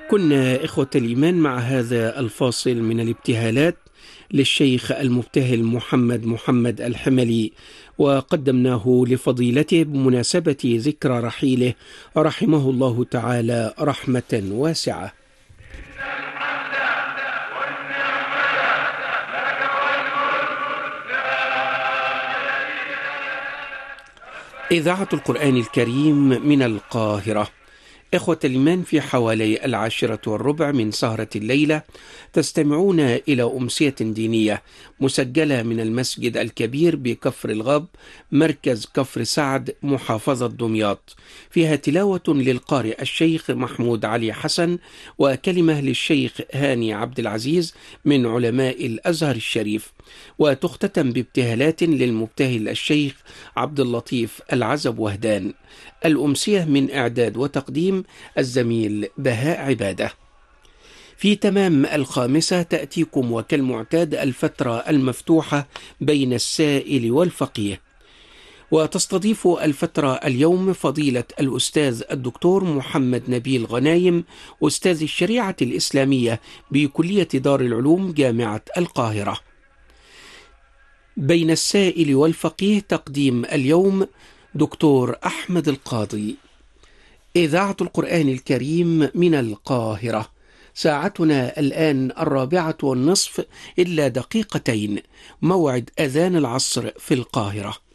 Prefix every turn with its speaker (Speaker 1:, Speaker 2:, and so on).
Speaker 1: كنا إخوة الإيمان مع هذا الفاصل من الابتهالات للشيخ المبتهل محمد الحملي، وقدمناه لفضيلته بمناسبة ذكرى رحيله رحمه الله تعالى رحمة واسعة. إذاعة القرآن الكريم من القاهرة. إخوة الإيمان، في حوالي 10:15 من سهرة الليلة تستمعون إلى أمسية دينية مسجلة من المسجد الكبير بكفر الغاب، مركز كفر سعد، محافظة دمياط، فيها تلاوة للقارئ الشيخ محمود علي حسن، وكلمة للشيخ هاني عبد العزيز من علماء الأزهر الشريف، وتختتم بابتهالات للمبتهل الشيخ عبد اللطيف العزب وهدان. الأمسية من إعداد وتقديم الزميل بهاء عبادة. في تمام 5 تأتيكم وكالمعتاد الفترة المفتوحة بين السائل والفقيه، وتستضيف الفترة اليوم فضيلة الأستاذ الدكتور محمد نبيل غنايم، أستاذ الشريعة الإسلامية بكلية دار العلوم جامعة القاهرة. بين السائل والفقيه تقديم اليوم دكتور أحمد القاضي. إذاعة القرآن الكريم من القاهرة. ساعتنا الآن 4:15 إلا دقيقتين، موعد أذان العصر في القاهرة.